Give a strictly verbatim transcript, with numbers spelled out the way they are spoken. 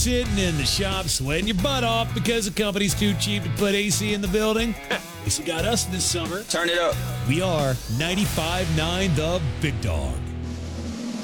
sitting in the shop sweating your butt off because the company's too cheap to put A C in the building? At least you got us this summer. Turn it up. We are ninety-five point nine The Big Dog.